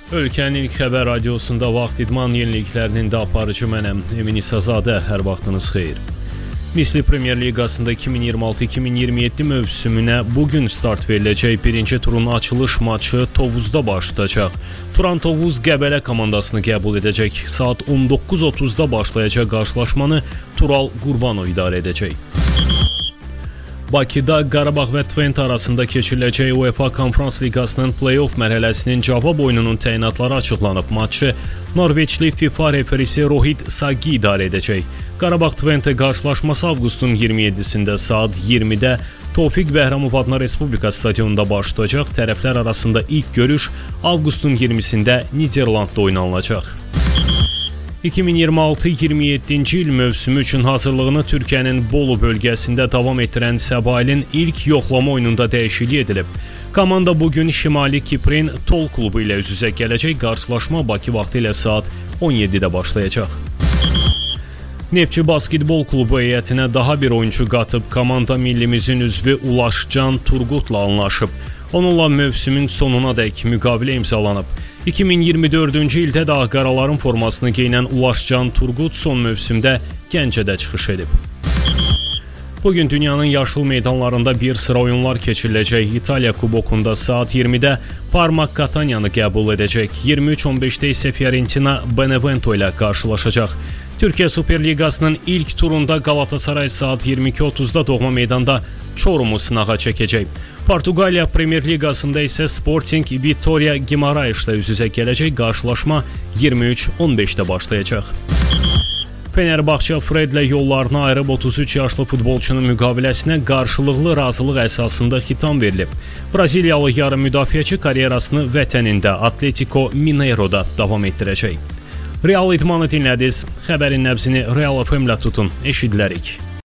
Ölkənin ilk xəbər radiosunda vaxt idman yeniliklərinin də aparıcı mənəm, Emin İsazadə, hər vaxtınız xeyir. Misli Premyer Liqasında 2026-2027 mövsümünə bugün start veriləcək birinci turun açılış maçı Tovuzda başlayacaq. Turan Tovuz Qəbələ komandasını qəbul edəcək. Saat 19:30-da başlayacaq qarşılaşmanı Tural Qurbanov idarə edəcək. Bakıda Qarabağ və Twente arasında keçiriləcək UEFA Konferans Liqasının play-off mərhələsinin cavab oyununun təyinatları açıqlanıb. Maçı Norveçli FIFA referisi Rohit Sagi idarə edəcək. Qarabağ Twente qarşılaşması avqustun 27-sində saat 20-də Tofiq Bəhramov adına Respublika stadionunda başlayacaq. Tərəflər arasında ilk görüş avqustun 20-sində Niderlandda oynanılacaq. 2026-27-ci il mövsümü üçün hazırlığını Türkiyənin Bolu bölgəsində davam etdirən Səbailin ilk yoxlama oyununda dəyişiklik edilib. Komanda bugün Şimali Kiprin Tol klubu ilə üz-üzə gələcək. Qarşılaşma Bakı vaxtı ilə saat 17-də başlayacaq. Neftçi Basketbol klubu heyətinə daha bir oyuncu qatıb. Komanda millimizin üzvü Ulaşcan Turqutla anlaşıb. Onunla mövsümün sonunadək müqavilə imzalanıb. 2024-cü ildə də Ağqaraların formasını geyinən Ulaşcan Turqut son mövsümdə Gəncədə çıxış edib. Bugün dünyanın yaşıl meydanlarında bir sıra oyunlar keçiriləcək. İtaliya kubokunda saat 20-də Parma Katanyanı qəbul edəcək. 23:15-də isə Fiorentina Benevento ilə qarşılaşacaq. Türkiyə Super Liqasının ilk turunda Galatasaray saat 22:30-da doğma meydanda Çorumu sınağa çəkəcək. Portuqaliya Premyer Liqasında isə Sporting Vitória Guimarães ilə üz-üzə gələcək. Qarşılaşma 23:15-də başlayacaq. Fenerbahçe Fredlə yollarını ayırıb 33 yaşlı futbolçunun müqaviləsinə qarşılıqlı razılıq əsasında xitam verilib. Braziliyalı yarım müdafiəçi karyerasını vətənində Atletico Mineiro'da davam etdirəcək. Real idmanı dinlədiniz. Xəbərin nəbzini Real FM-lə tutun. Eşidilərik.